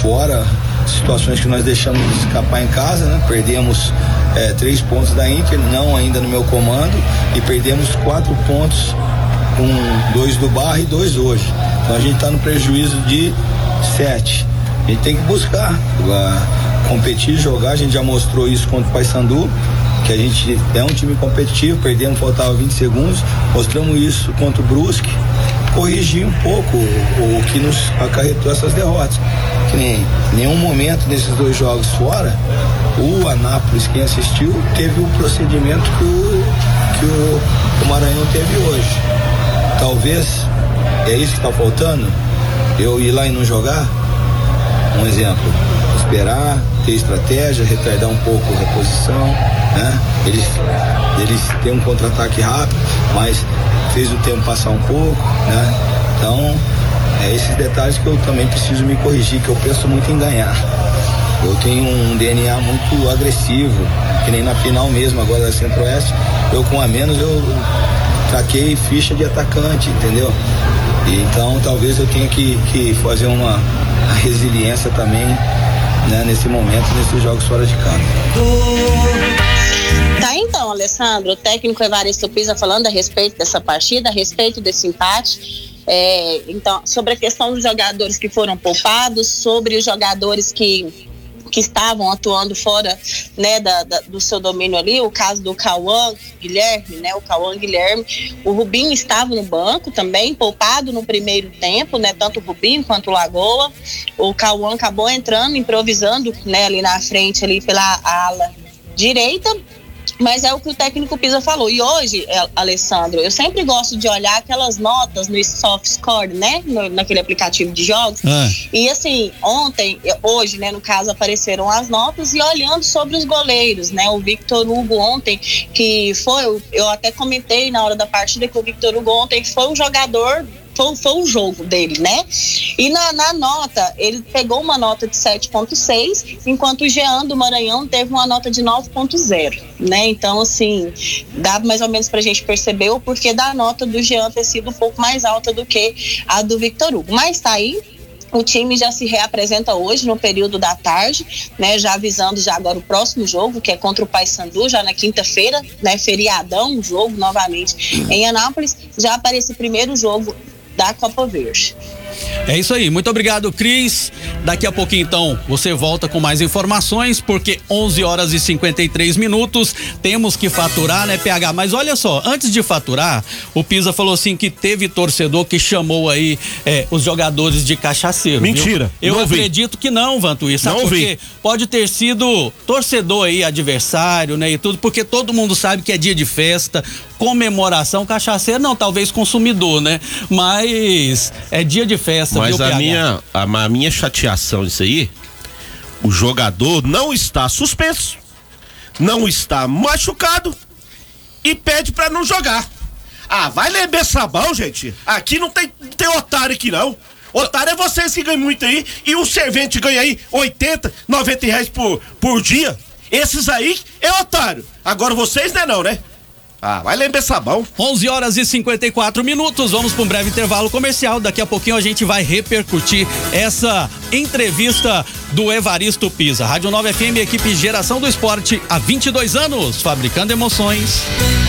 fora situações que nós deixamos escapar em casa, né? Perdemos 3 pontos da Inter, não ainda no meu comando, e perdemos 4 pontos, 2 do Barra e 2 hoje. Então a gente está no prejuízo de 7. A gente tem que buscar competir, jogar. A gente já mostrou isso contra o Paysandu, que a gente é um time competitivo. Perdemos, faltava 20 segundos. Mostramos isso contra o Brusque. Corrigir um pouco o que nos acarretou essas derrotas. Que nem nenhum momento nesses 2 jogos fora, o Anápolis, quem assistiu, teve o procedimento que o Maranhão teve hoje. Talvez é isso que está faltando, eu ir lá e não jogar. Um exemplo, esperar, ter estratégia, retardar um pouco a reposição, né? Eles têm um contra-ataque rápido, mas fez o tempo passar um pouco, né? Então, esses detalhes que eu também preciso me corrigir, que eu penso muito em ganhar. Eu tenho um DNA muito agressivo, que nem na final mesmo, agora da Centro-Oeste, eu com a menos, eu taquei ficha de atacante, entendeu? E então, talvez eu tenha que fazer uma resiliência também, né, nesse momento, nesses jogos fora de campo. Tá, então, Alessandro, o técnico Evaristo Pisa falando a respeito dessa partida, a respeito desse empate. Então, sobre a questão dos jogadores que foram poupados, sobre os jogadores que estavam atuando fora, né, do seu domínio ali, o caso do Cauã Guilherme, né, o Rubinho estava no banco também, poupado no primeiro tempo, né, tanto o Rubinho quanto o Lagoa. O Cauã acabou entrando, improvisando, né, ali na frente, ali pela ala direita. Mas é o que o técnico Pisa falou. E hoje, Alessandro, eu sempre gosto de olhar aquelas notas no SoftScore, né? Naquele aplicativo de jogos. E assim, hoje, né, no caso, apareceram as notas e olhando sobre os goleiros, né? O Victor Hugo ontem, que foi, eu até comentei na hora da partida que o Victor Hugo ontem foi um jogador, foi o jogo dele, né? E na nota, ele pegou uma nota de 7.6, enquanto o Jean do Maranhão teve uma nota de 9.0, né? Então, assim, dá mais ou menos pra gente perceber o porquê da nota do Jean ter sido um pouco mais alta do que a do Victor Hugo. Mas tá aí, o time já se reapresenta hoje no período da tarde, né? Já avisando já agora o próximo jogo, que é contra o Paysandu, já na quinta-feira, né? Feriadão, um jogo novamente em Anápolis, já para esse primeiro jogo da Copa Verde. É isso aí, muito obrigado, Cris. Daqui a pouquinho, então, você volta com mais informações, porque 11h53, temos que faturar, né, PH? Mas olha só, antes de faturar, o Pisa falou assim que teve torcedor que chamou aí os jogadores de cachaceiro. Mentira. Viu? Eu acredito que não, Vantuí, sabe por quê? Pode ter sido torcedor aí, adversário, né, e tudo, porque todo mundo sabe que é dia de festa, comemoração, cachaceiro não, talvez consumidor, né? Mas é dia de festa. Mas viu, a minha chateação disso aí, o jogador não está suspenso, não está machucado e pede pra não jogar. Ah, vai lember sabão, gente. Aqui não tem otário aqui não. Otário é vocês que ganham muito aí e o servente ganha aí 80, 90 reais por dia. Esses aí é otário. Agora vocês não, né? Ah, vai lembrar sabão. 11h54, vamos para um breve intervalo comercial. Daqui a pouquinho a gente vai repercutir essa entrevista do Evaristo Pisa. Rádio Nova FM, equipe Geração do Esporte há 22 anos, fabricando emoções.